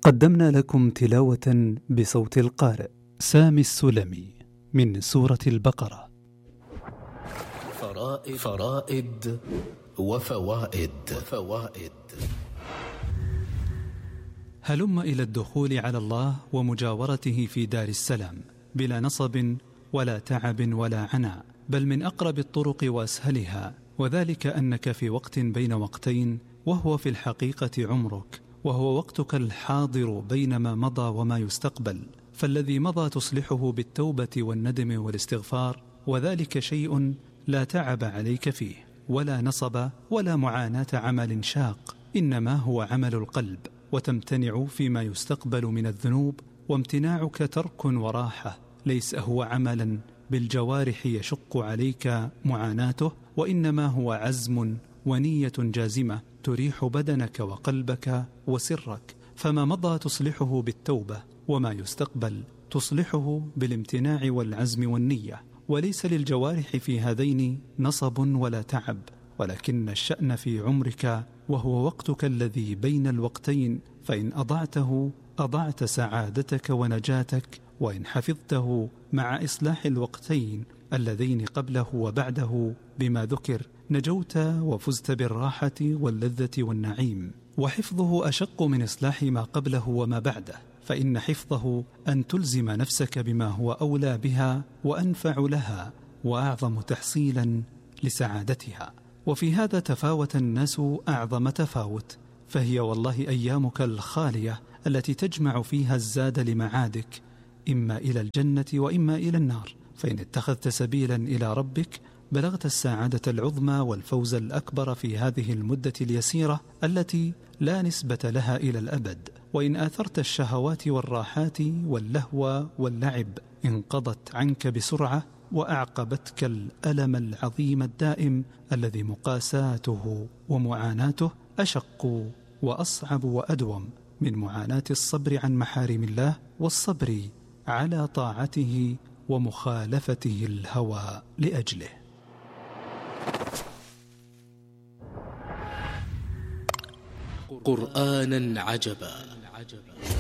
قدمنا لكم تلاوة بصوت القارئ سامي السلمي من سورة البقرة. فرائد وفوائد. هلم إلى الدخول على الله ومجاورته في دار السلام بلا نصب ولا تعب ولا عناء، بل من أقرب الطرق وأسهلها، وذلك أنك في وقت بين وقتين، وهو في الحقيقة عمرك، وهو وقتك الحاضر بين ما مضى وما يستقبل. فالذي مضى تصلحه بالتوبة والندم والاستغفار، وذلك شيء لا تعب عليك فيه ولا نصب ولا معاناة عمل شاق، إنما هو عمل القلب، وتمتنع فيما يستقبل من الذنوب، وامتناعك ترك وراحة، ليس هو عملا بالجوارح يشق عليك معاناته، وإنما هو عزم ونية جازمة تريح بدنك وقلبك وسرك. فما مضى تصلحه بالتوبة، وما يستقبل تصلحه بالامتناع والعزم والنية، وليس للجوارح في هذين نصب ولا تعب، ولكن الشأن في عمرك، وهو وقتك الذي بين الوقتين، فإن أضعته أضعت سعادتك ونجاتك، وإن حفظته مع إصلاح الوقتين اللذين قبله وبعده بما ذكر نجوت وفزت بالراحة واللذة والنعيم. وحفظه أشق من إصلاح ما قبله وما بعده، فإن حفظه أن تلزم نفسك بما هو أولى بها وأنفع لها وأعظم تحصيلا لسعادتها. وفي هذا تفاوت الناس أعظم تفاوت، فهي والله أيامك الخالية التي تجمع فيها الزاد لمعادك، إما إلى الجنة وإما إلى النار. فإن اتخذت سبيلا إلى ربك بلغت السعادة العظمى والفوز الأكبر في هذه المدة اليسيرة التي لا نسبة لها إلى الأبد. وإن آثرت الشهوات والراحات واللهو واللعب انقضت عنك بسرعة، وأعقبتك الألم العظيم الدائم الذي مقاساته ومعاناته أشق وأصعب وأدوم من معاناة الصبر عن محارم الله، والصبر على طاعته ومخالفته الهوى لأجله. قرآنا عجبا